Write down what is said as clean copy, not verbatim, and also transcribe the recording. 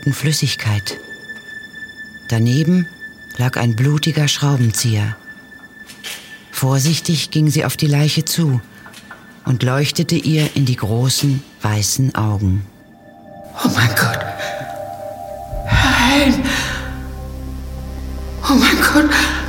roten Flüssigkeit. Daneben lag ein blutiger Schraubenzieher. Vorsichtig ging sie auf die Leiche zu und leuchtete ihr in die großen, weißen Augen. Oh mein Gott. Herr Helm. Oh mein Gott.